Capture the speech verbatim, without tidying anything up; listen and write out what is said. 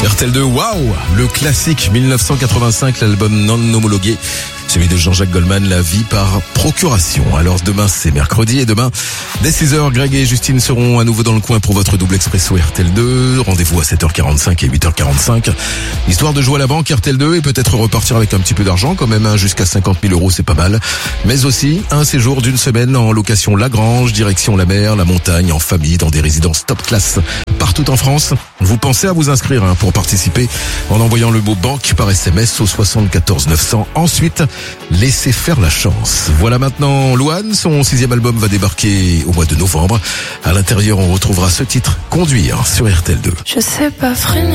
R T L deux, waouh, le classique dix-neuf cent quatre-vingt-cinq, l'album non homologué, celui de Jean-Jacques Goldman, La vie par procuration. Alors demain c'est mercredi et demain dès six heures, Greg et Justine seront à nouveau dans le coin pour votre double expresso R T L deux. Rendez-vous à sept heures quarante-cinq et huit heures quarante-cinq. Histoire de jouer à la banque R T L deux et peut-être repartir avec un petit peu d'argent quand même, hein, jusqu'à cinquante mille euros, c'est pas mal. Mais aussi un séjour d'une semaine en location Lagrange, direction la mer, la montagne, en famille, dans des résidences top class partout en France. Vous pensez à vous inscrire hein, pour participer en envoyant le mot banque par S M S au soixante-quatorze neuf cents. Ensuite, laissez faire la chance. Voilà maintenant Louane, son sixième album va débarquer au mois de novembre. À l'intérieur, on retrouvera ce titre, Conduire, sur R T L deux. Je sais pas freiner.